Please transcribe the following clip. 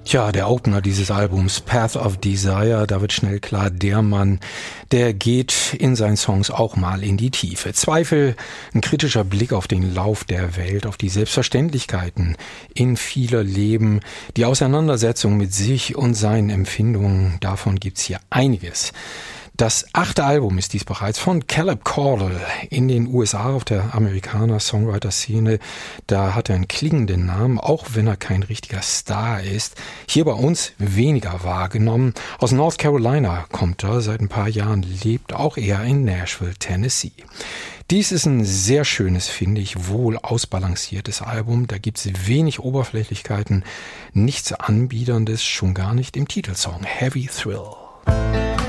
Tja, der Opener dieses Albums, Path of Desire, da wird schnell klar, der Mann, der geht in seinen Songs auch mal in die Tiefe. Zweifel, ein kritischer Blick auf den Lauf der Welt, auf die Selbstverständlichkeiten in vieler Leben, die Auseinandersetzung mit sich und seinen Empfindungen, davon gibt's hier einiges. Das 8. Album ist dies bereits von Caleb Caldwell in den USA auf der Amerikaner-Songwriter-Szene. Da hat er einen klingenden Namen, auch wenn er kein richtiger Star ist. Hier bei uns weniger wahrgenommen. Aus North Carolina kommt er, seit ein paar Jahren lebt auch er in Nashville, Tennessee. Dies ist ein sehr schönes, finde ich, wohl ausbalanciertes Album. Da gibt's wenig Oberflächlichkeiten, nichts Anbiederndes, schon gar nicht im Titelsong Heavy Thrill.